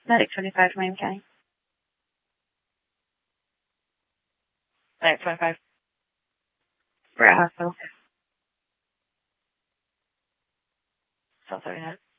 Medic 25 from Miami County. Medic 25. We're at hospital. Cell 39.